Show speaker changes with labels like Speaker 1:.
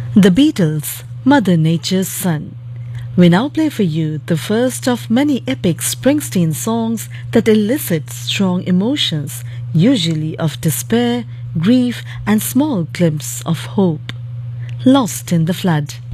Speaker 1: The Beatles, Mother Nature's Son. We now play for you the first of many epic Springsteen songs that elicit strong emotions, usually of despair, grief, and small glimpses of hope. Lost in the Flood.